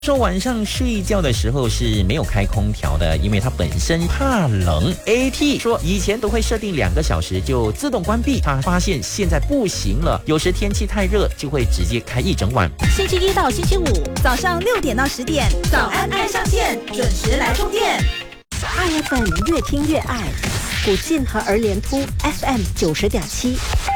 说晚上睡觉的时候是没有开空调的，因为它本身怕冷。AT 说以前都会设定2个小时就自动关闭，他发现现在不行了，有时天气太热就会直接开一整晚。 星期一到星期五早上6点到10点，早安爱上线，准时来充电。 爱FM越听越爱，古晋和儿联突 FM 90.7。